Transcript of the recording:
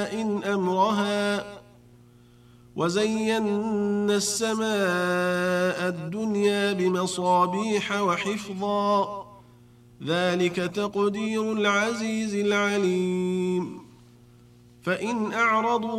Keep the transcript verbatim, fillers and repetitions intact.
إن أمرها وزينا السماء الدنيا بمصابيح وحفظا ذلك تقدير العزيز العليم فإن أعرضوا